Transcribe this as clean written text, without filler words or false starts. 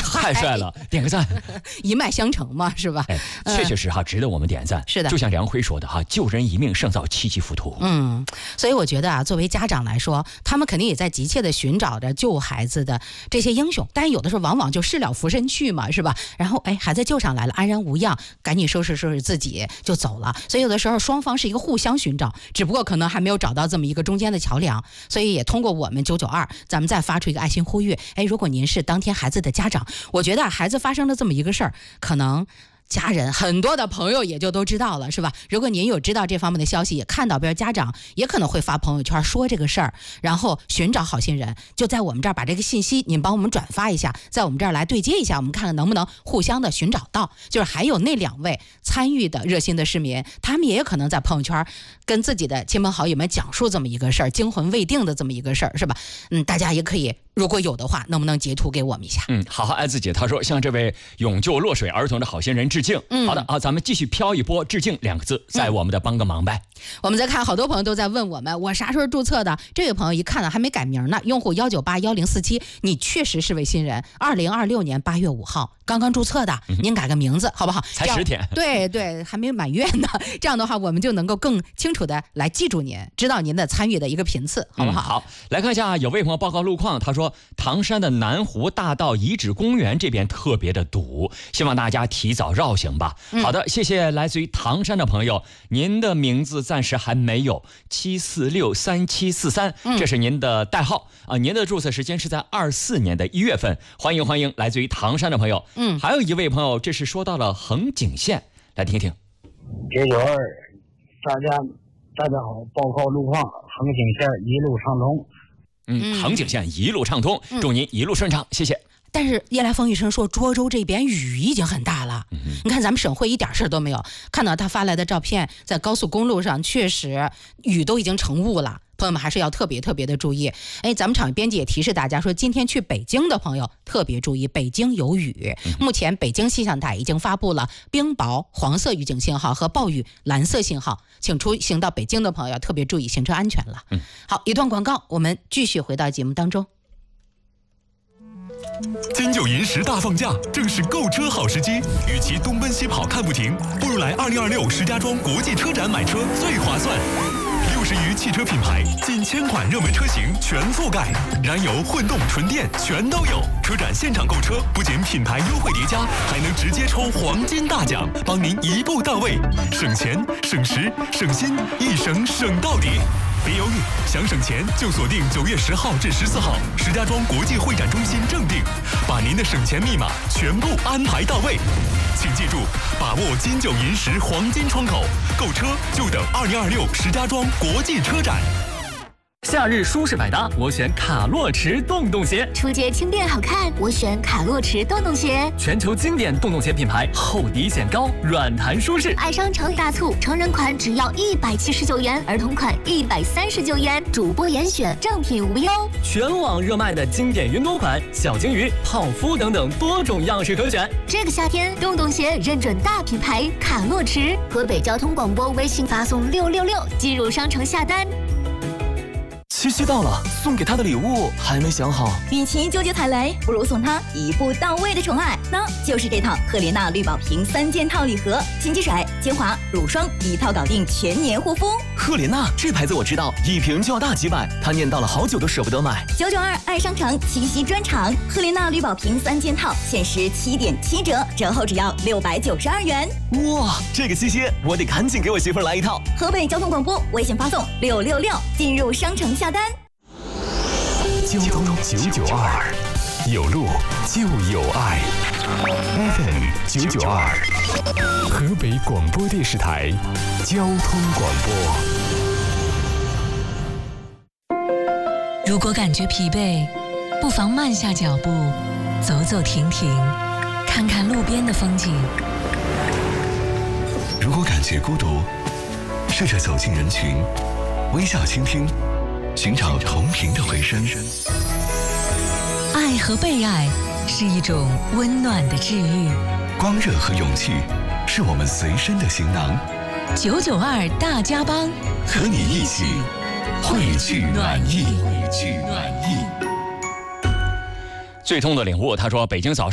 太帅了，点个赞， 一脉相承嘛，是吧？ 确确实哈，值得我们点赞。 是的， 就像梁辉说的哈，救人一命胜造七级浮屠。 所以我觉得啊，作为家长来说，他们肯定也在急切的寻找着救孩子的这些英雄，但是有的时候往往就事了拂身去嘛，是吧？然后孩子救上来了，安然无恙，赶紧收拾收拾自己就走了。所以有的时候双方是一个互相寻找，只不过可能还没有找到这么一个中间的桥梁。所以也通过我们992，咱们再发出一个爱心呼吁。如果您是当天孩子的家长，我觉得孩子发生了这么一个事儿，可能家人很多的朋友也就都知道了，是吧？如果您有知道这方面的消息，也看到，比如家长也可能会发朋友圈说这个事儿，然后寻找好心人，就在我们这儿把这个信息您帮我们转发一下，在我们这儿来对接一下，我们看看能不能互相的寻找到。就是还有那2位参与的热心的市民，他们也有可能在朋友圈跟自己的亲朋好友们讲述这么一个事儿，惊魂未定的这么一个事儿，是吧？大家也可以，如果有的话，能不能截图给我们一下？ 好好爱自己。他说向这位永救落水儿童的好心人致敬。好的啊，咱们继续飘一波致敬2个字，在我们的帮个忙呗。 我们再看，好多朋友都在问我们，我啥时候注册的？这位朋友一看呢，还没改名呢，用户1981047，你确实是位新人，2026年8月5号刚刚注册的，您改个名字好不好？ 才10天。 对，还没满月呢。这样的话，我们就能够更清楚的来记住您，知道您的参与的一个频次，好不好？ 好，来看一下，有位朋友报告路况，他说唐山的南湖大道遗址公园这边特别的堵，希望大家提早绕行吧。好的，谢谢来自于唐山的朋友，您的名字暂时还没有7463743，这是您的代号啊。您的注册时间是在24年的1月份，欢迎来自于唐山的朋友。还有一位朋友，这是说到了横井县，来听听。 992，大家好，报告路况，横井县一路畅通。 横井县一路畅通，祝您一路顺畅，谢谢。 但是夜来风雨声说涿州这边雨已经很大了，你看咱们省会一点事都没有。看到他发来的照片，在高速公路上确实雨都已经成雾了，朋友们还是要特别的注意。咱们场编辑也提示大家说，今天去北京的朋友特别注意，北京有雨。目前北京气象台已经发布了冰雹黄色预警信号和暴雨蓝色信号，请出行到北京的朋友特别注意行车安全了。好，一段广告，我们继续回到节目当中。 金九银十大放假，正是购车好时机。与其东奔西跑看不停，不如来2026石家庄国际车展买车最划算。60余汽车品牌，近1000款热门车型全覆盖，燃油、混动、纯电全都有。车展现场购车，不仅品牌优惠叠加，还能直接抽黄金大奖，帮您一步到位，省钱、省时、省心，一省省到底。别犹豫，想省钱就锁定9月10号至14号，石家庄国际会展中心正定，把您的省钱密码全部安排到位。请记住，把握金九银十黄金窗口，购车就等2026石家庄国际车展。 夏日舒适百搭，我选卡洛驰洞洞鞋； 初阶轻便好看，我选卡洛驰洞洞鞋。 全球经典洞洞鞋品牌，厚底显高，软弹舒适。 爱商城大促，成人款只要179元，儿童款139元，主播严选，正品无忧。 全网热卖的经典云朵款、小金鱼、泡芙等等多种样式可选。 这个夏天，洞洞鞋认准大品牌卡洛驰，河北交通广播微信发送666进入商城下单。 七夕到了，送给他的礼物还没想好。 与其纠结踩雷，不如送他一步到位的宠爱，那就是这套赫莲娜绿宝瓶3件套礼盒，金鸡水、精华、乳霜一套搞定全年护肤。 赫莲娜这牌子我知道，一瓶就要大几百，他念叨了好久都舍不得买。 992爱商城七夕专场，赫莲娜绿宝瓶3件套限时7.7折，折后只要692元。 哇，这个七夕我得赶紧给我媳妇来一套。 河北交通广播微信发送666进入商城下单。 交通992，有路就有爱。FM 992，河北广播电视台交通广播。 如果感觉疲惫，不妨慢下脚步，走走停停，看看路边的风景。 如果感觉孤独，试着走进人群，微笑倾听，寻找同频的回声。 爱和被爱是一种温暖的治愈， 光热和勇气是我们随身的行囊。 992大家帮， 和你一起汇聚暖意。 最痛的领悟，他说北京早